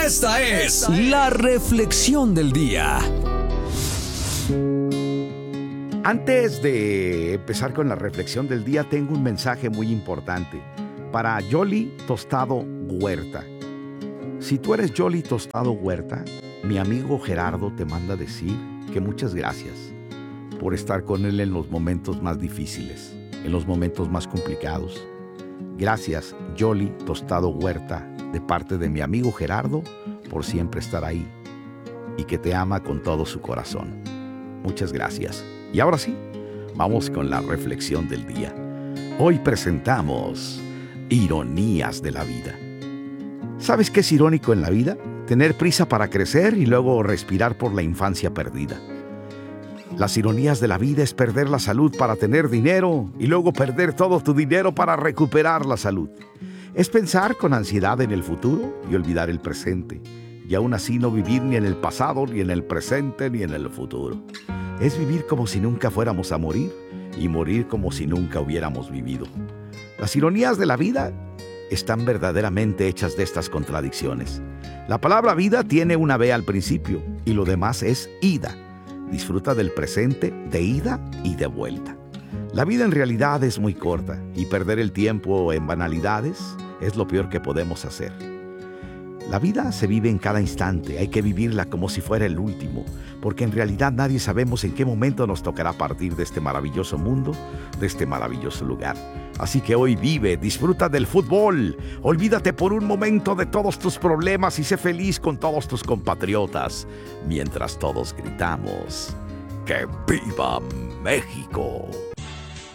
Esta es la reflexión del día. Antes de empezar con la reflexión del día, tengo un mensaje muy importante para Yoli Tostado Huerta. Si tú eres Yoli Tostado Huerta, mi amigo Gerardo te manda decir que muchas gracias por estar con él en los momentos más difíciles, en los momentos más complicados. Gracias, Yoli Tostado Huerta, de parte de mi amigo Gerardo, por siempre estar ahí y que te ama con todo su corazón. Muchas gracias. Y ahora sí, vamos con la reflexión del día. Hoy presentamos ironías de la vida. ¿Sabes qué es irónico en la vida? Tener prisa para crecer y luego respirar por la infancia perdida. Las ironías de la vida es perder la salud para tener dinero y luego perder todo tu dinero para recuperar la salud. Es pensar con ansiedad en el futuro y olvidar el presente, y aún así no vivir ni en el pasado, ni en el presente, ni en el futuro. Es vivir como si nunca fuéramos a morir y morir como si nunca hubiéramos vivido. Las ironías de la vida están verdaderamente hechas de estas contradicciones. La palabra vida tiene una B al principio y lo demás es ida. Disfruta del presente, de ida y de vuelta. La vida en realidad es muy corta y perder el tiempo en banalidades es lo peor que podemos hacer. La vida se vive en cada instante, hay que vivirla como si fuera el último, porque en realidad nadie sabemos en qué momento nos tocará partir de este maravilloso mundo, de este maravilloso lugar. Así que hoy vive, disfruta del fútbol, olvídate por un momento de todos tus problemas y sé feliz con todos tus compatriotas, mientras todos gritamos ¡que viva México!